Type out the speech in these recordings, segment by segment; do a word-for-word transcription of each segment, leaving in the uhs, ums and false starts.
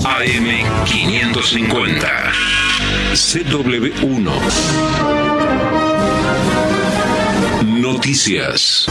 A M quinientos cincuenta. C W uno. Noticias.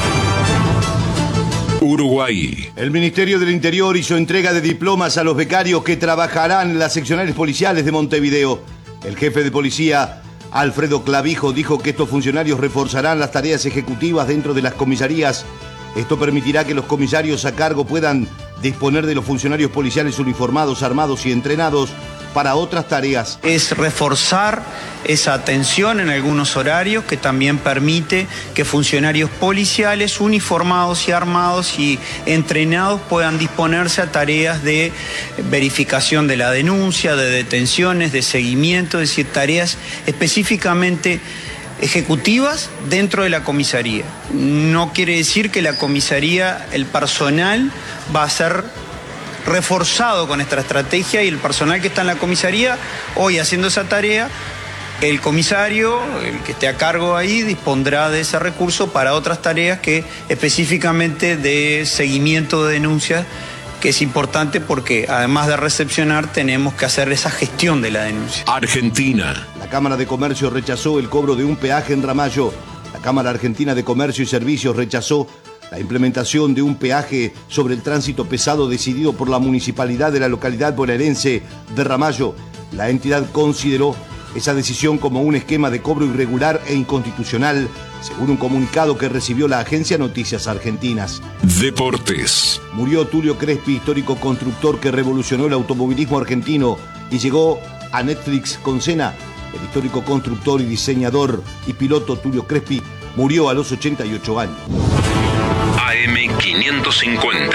Uruguay. El Ministerio del Interior hizo entrega de diplomas a los becarios que trabajarán en las seccionales policiales de Montevideo. El jefe de policía, Alfredo Clavijo, dijo que estos funcionarios reforzarán las tareas ejecutivas dentro de las comisarías. Esto permitirá que los comisarios a cargo puedan disponer de los funcionarios policiales uniformados, armados y entrenados para otras tareas. Es reforzar esa atención en algunos horarios que también permite que funcionarios policiales uniformados y armados y entrenados puedan disponerse a tareas de verificación de la denuncia, de detenciones, de seguimiento, es decir, tareas específicamente ejecutivas dentro de la comisaría. No quiere decir que la comisaría, el personal va a ser reforzado con esta estrategia y el personal que está en la comisaría hoy haciendo esa tarea, el comisario, el que esté a cargo ahí, dispondrá de ese recurso para otras tareas que específicamente de seguimiento de denuncias, que es importante porque además de recepcionar tenemos que hacer esa gestión de la denuncia. Argentina. La Cámara de Comercio rechazó el cobro de un peaje en Ramallo. La Cámara Argentina de Comercio y Servicios rechazó la implementación de un peaje sobre el tránsito pesado decidido por la municipalidad de la localidad bonaerense de Ramallo. La entidad consideró esa decisión como un esquema de cobro irregular e inconstitucional, según un comunicado que recibió la agencia Noticias Argentinas. Deportes. Murió Tulio Crespi, histórico constructor que revolucionó el automovilismo argentino y llegó a Netflix con Cena. El histórico constructor y diseñador y piloto Tulio Crespi murió a los ochenta y ocho años. A M quinientos cincuenta.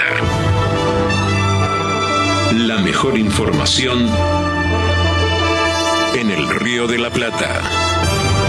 La mejor información en el Río de la Plata.